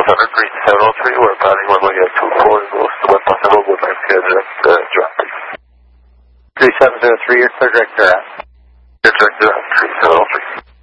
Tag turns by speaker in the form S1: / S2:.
S1: Center 3703, we're piloting runway 24, close to 1 possible, would like to direct drop.
S2: 3703, you're clear direct to that.
S1: Direct to that, 3703.